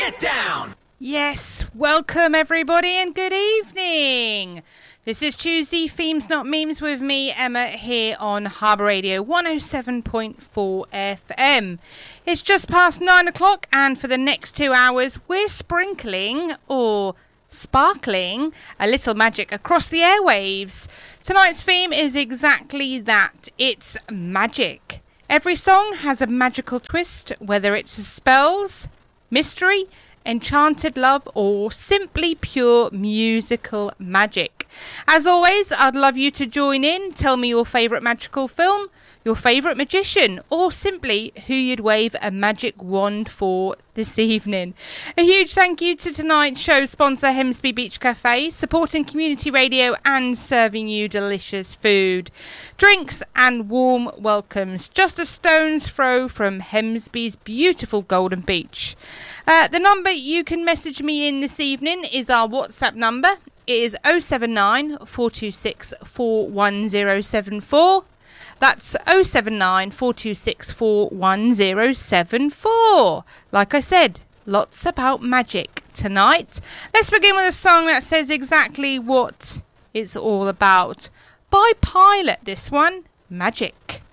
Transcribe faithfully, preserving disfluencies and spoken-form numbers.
Get down! Yes, welcome everybody and good evening. This is Tuesday Themes Not Memes with me, Emma, here on Harbour Radio one oh seven point four F M. It's just past nine o'clock and for the next two hours we're sprinkling, or sparkling, a little magic across the airwaves. Tonight's theme is exactly that. It's magic. Every song has a magical twist, whether it's spells, mystery, enchanted love, or simply pure musical magic. As always, I'd love you to join in. Tell me your favourite magical film, your favourite magician, or simply who you'd wave a magic wand for this evening. A huge thank you to tonight's show sponsor Hemsby Beach Cafe, supporting community radio and serving you delicious food, drinks and warm welcomes, just a stone's throw from Hemsby's beautiful Golden Beach. Uh, the number you can message me in this evening is our WhatsApp number. It is oh seven nine, four two six, four one oh seven four. That's oh seven nine, four two six, four one oh seven four. Like I said, lots about magic tonight. Let's begin with a song that says exactly what it's all about. By Pilot, this one, Magic.